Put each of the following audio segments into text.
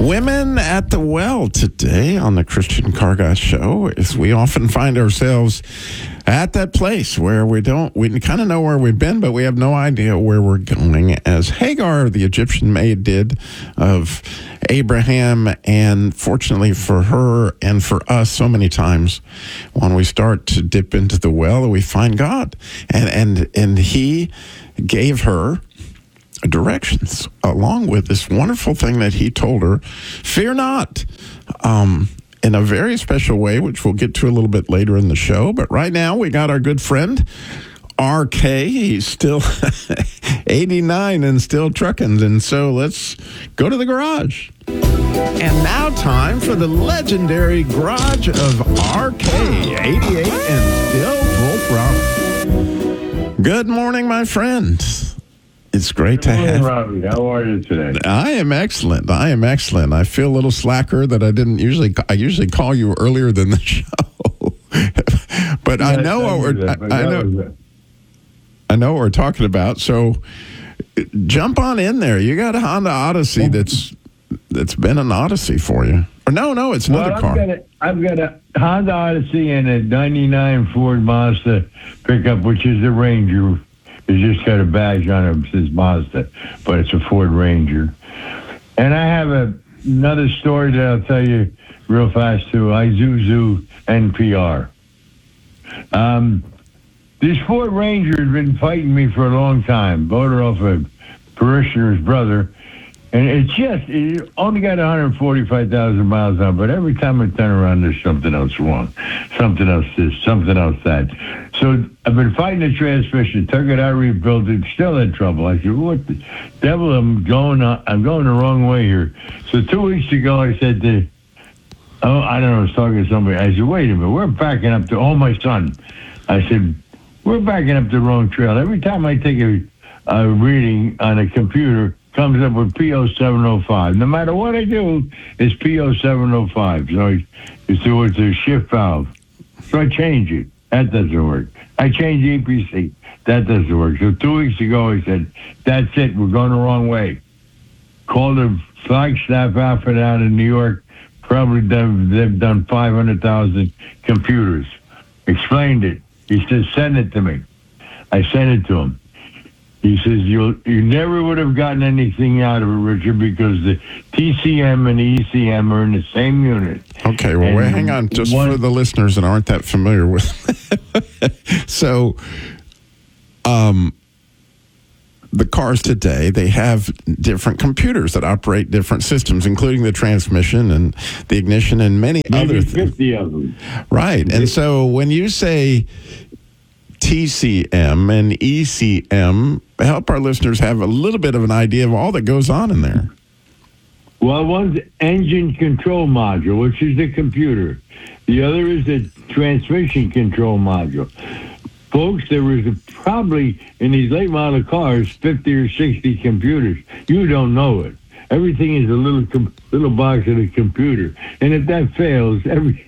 Women at the Well today on the Christian Car Guy Show. Is we often find ourselves at that place where we kind of know where we've been, but we have no idea where we're going, as Hagar, the Egyptian maid, did of Abraham. And fortunately for her and for us, so many times when we start to dip into the well, we find God, and he gave her directions along with this wonderful thing that he told her: fear not, in a very special way, which we'll get to a little bit later in the show. But right now we got our good friend RK. He's still 89 and still trucking, and so let's go to the garage. And now time for the legendary garage of RK, 88 and still full throttle. Good morning, my friend. It's great to have. Robbie, how are you today? I am excellent. I feel a little slacker that I didn't usually. I usually call you earlier than the show, but I know what we're talking about. So jump on in there. You got a Honda Odyssey that's been an odyssey for you. Or no, it's another car. I've got a Honda Odyssey and a '99 Ford Mazda pickup, which is the Ranger. It's just got a badge on it that says Mazda, but it's a Ford Ranger. And I have another story that I'll tell you real fast, too. Isuzu NPR. This Ford Ranger has been fighting me for a long time. Bought her off a parishioner's brother. And it only got 145,000 miles on, but every time I turn around, there's something else wrong. Something else this, something else that. So I've been fighting the transmission, took it out, rebuilt it, still in trouble. I said, what the devil, I'm going the wrong way here. So 2 weeks ago, I said I don't know, I was talking to somebody. I said, wait a minute, we're backing up to, my son. I said, we're backing up the wrong trail. Every time I take a reading on a computer, comes up with PO 705. No matter what I do, it's PO 705. So it's a shift valve. So I change it. That doesn't work. I change EPC. That doesn't work. So 2 weeks ago, I said, that's it. We're going the wrong way. Called the Flagstaff outfit out in New York. Probably they've done 500,000 computers. Explained it. He says, send it to me. I sent it to him. He says, you never would have gotten anything out of it, Richard, because the TCM and the ECM are in the same unit. Okay, well, wait, hang on, just for the listeners that aren't that familiar with So, the cars today, they have different computers that operate different systems, including the transmission and the ignition and many other things. 50 of them. Right, and so when you say TCM and ECM, help our listeners have a little bit of an idea of all that goes on in there. Well, one's engine control module, which is the computer. The other is the transmission control module. Folks, there was probably, in these late model cars, 50 or 60 computers. You don't know it. Everything is a little box of the computer. And if that fails,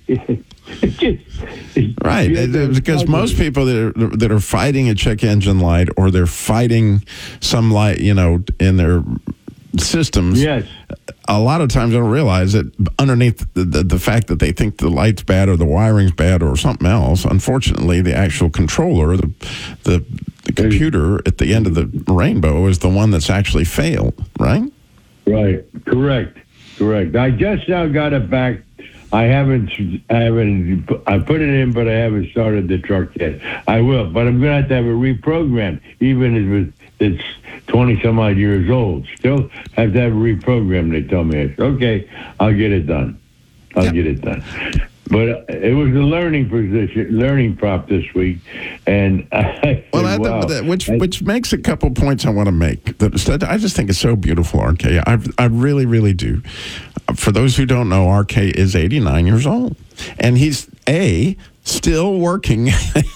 right, because most people that are fighting a check engine light, or they're fighting some light, in their systems. Yes. A lot of times, don't realize that underneath the fact that they think the light's bad or the wiring's bad or something else, unfortunately, the actual controller, the computer at the end of the rainbow, is the one that's actually failed. Right. Right. Correct. I just now got it back. I put it in, but I haven't started the truck yet. I will, but I'm going to have it reprogrammed, even if it's 20 some odd years old. Still have to have it reprogrammed, they told me. I said, okay, I'll get it done. Get it done. But it was a learning prop this week, and which makes a couple points I want to make. I just think it's so beautiful, RK. I really, really do. For those who don't know, RK is 89 years old, and he's still working.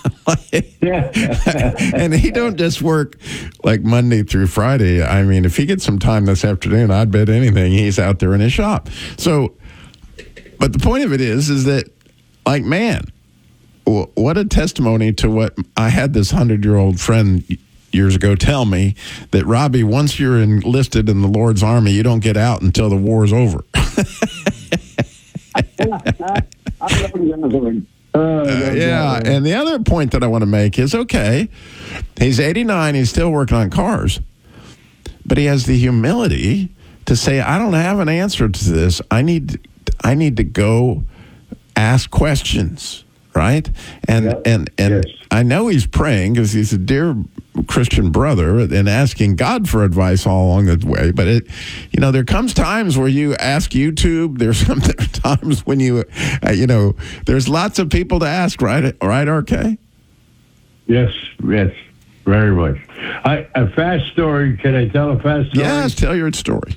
And he don't just work like Monday through Friday. I mean, if he gets some time this afternoon, I'd bet anything he's out there in his shop. So, but the point of it is that, like, man, what a testimony to what I had this 100-year-old friend years ago tell me, that, Robbie, once you're enlisted in the Lord's army, you don't get out until the war is over. Yeah, and the other point that I want to make is, okay, he's 89, he's still working on cars, but he has the humility to say, I don't have an answer to this. I need to go ask questions, right? And Yes. I know he's praying because he's a dear Christian brother and asking God for advice all along the way. But there comes times where you ask YouTube. There's times when you there's lots of people to ask, right? Right, RK? Yes, very much. A fast story. Can I tell a fast story? Yes, tell your story.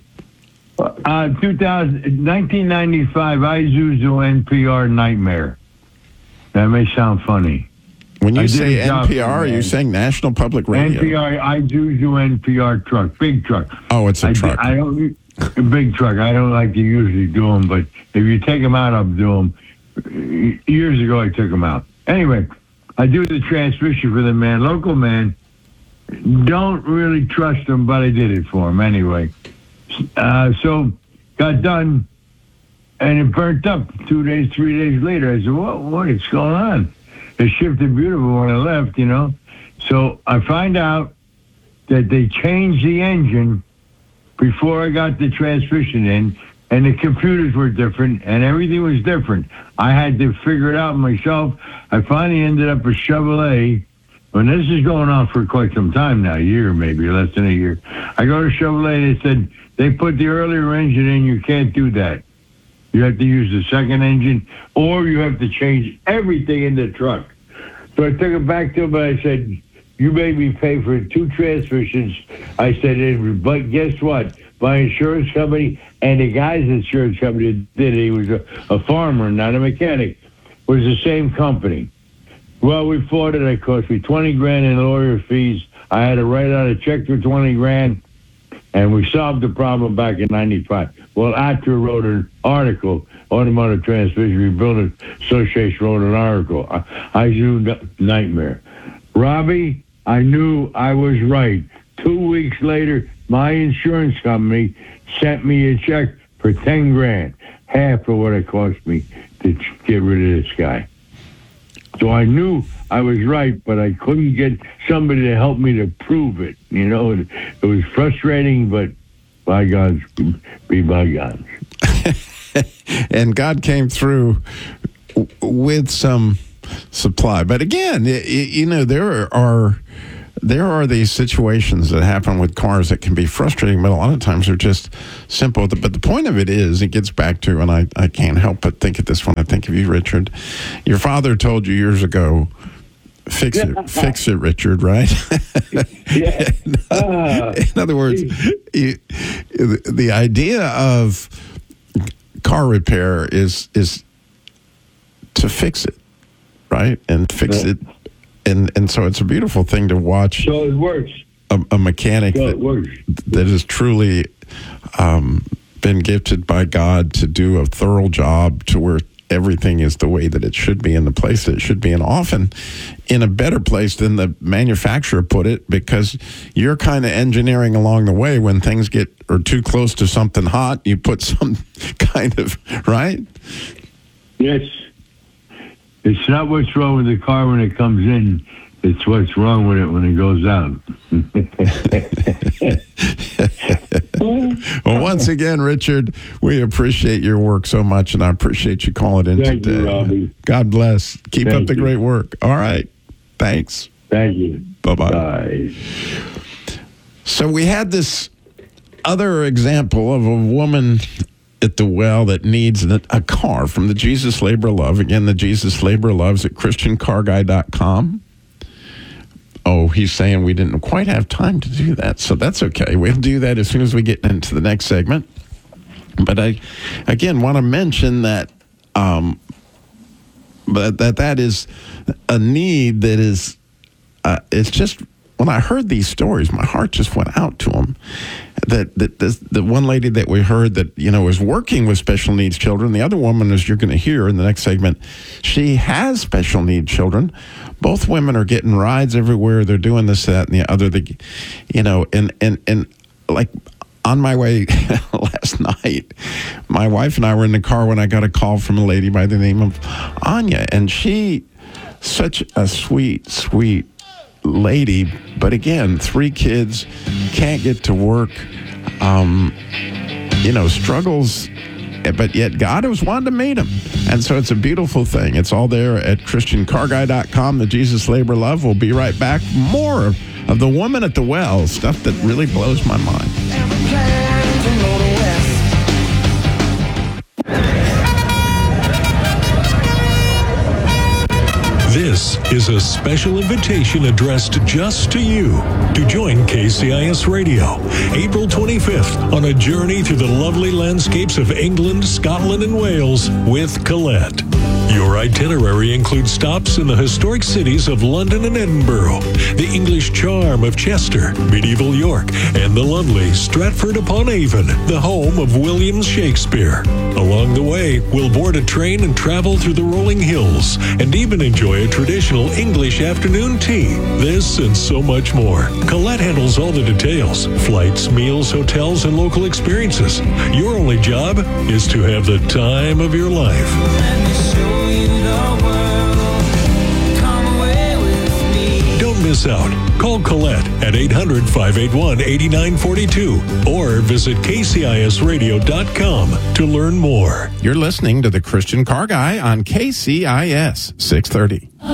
1995, Isuzu NPR Nightmare. That may sound funny. When you I say did a job NPR, are you saying National Public Radio? NPR, Isuzu NPR truck, big truck. Oh, it's a truck. I don't a big truck. I don't like to usually do them, but if you take them out, I'll do them. Years ago, I took them out. Anyway, I do the transmission for the man, local man. Don't really trust him, but I did it for him anyway. So got done, and it burnt up 2 days, 3 days later. I said, what is going on? It shifted beautiful when I left, So I find out that they changed the engine before I got the transmission in, and the computers were different, and everything was different. I had to figure it out myself. I finally ended up with Chevrolet. And this is going on for quite some time now, a year maybe, less than a year. I go to Chevrolet, they said, they put the earlier engine in, you can't do that. You have to use the second engine, or you have to change everything in the truck. So I took it back to them, but I said, you made me pay for 2 transmissions. I said, but guess what? My insurance company and the guy's insurance company that did it, he was a farmer, not a mechanic, was the same company. Well, we fought it. It cost me $20,000 in lawyer fees. I had to write out a check for $20,000, and we solved the problem back in '95. Well, Acura wrote an article, Automotive Transmission Rebuilders Association wrote an article. I do nightmare. Robbie, I knew I was right. 2 weeks later, my insurance company sent me a check for $10,000, half of what it cost me to get rid of this guy. So I knew I was right, but I couldn't get somebody to help me to prove it. It was frustrating, but bygones be bygones. And God came through with some supply. But again, there are these situations that happen with cars that can be frustrating, but a lot of times they're just simple. But the point of it is, it gets back to, and I can't help but think of this when I think of you, Richard. Your father told you years ago, fix it, Richard, right? Yeah. In other words, the idea of car repair is to fix it, right? And fix it. And so it's a beautiful thing to watch. So it works. A mechanic that has truly been gifted by God to do a thorough job to where everything is the way that it should be in the place that it should be, and often in a better place than the manufacturer put it, because you're kind of engineering along the way. When things are too close to something hot, you put some kind of, right? Yes. It's not what's wrong with the car when it comes in. It's what's wrong with it when it goes out. Well, once again, Richard, we appreciate your work so much, and I appreciate you calling in Thank today. you, Robbie. God bless. Keep Thank up the you. great work. All right. Thanks. Thank you. Bye-bye. Bye. So we had this other example of a woman at the well that needs a car from the Jesus Labor of Love. Again, the Jesus Labor of Love is at ChristianCarGuy.com. Oh, he's saying we didn't quite have time to do that, so that's okay. We'll do that as soon as we get into the next segment. But I, again, want to mention that that is a need that is, it's just, when I heard these stories, my heart just went out to them. The one lady that we heard that, is working with special needs children. The other woman, as you're going to hear in the next segment, she has special needs children. Both women are getting rides everywhere. They're doing this, that, and the other. And like on my way last night, my wife and I were in the car when I got a call from a lady by the name of Anya, and she, such a sweet, sweet lady, but again, 3 kids, can't get to work, struggles, but yet God has wanted to meet him. And so it's a beautiful thing. It's all there at ChristianCarGuy.com, the Jesus Labor Love. We'll be right back. More of the woman at the well, stuff that really blows my mind. This is a special invitation addressed just to you to join KCIS Radio April 25th on a journey through the lovely landscapes of England, Scotland, and Wales with Colette. Your itinerary includes stops in the historic cities of London and Edinburgh, the English charm of Chester, medieval York, and the lovely Stratford-upon-Avon, the home of William Shakespeare. Along the way, we'll board a train and travel through the rolling hills, and even enjoy a traditional English afternoon tea. This and so much more. Colette handles all the details: flights, meals, hotels, and local experiences. Your only job is to have the time of your life. Don't miss out. Call Colette at 800-581-8942 or visit kcisradio.com to learn more. You're listening to the Christian Car Guy on KCIS 630.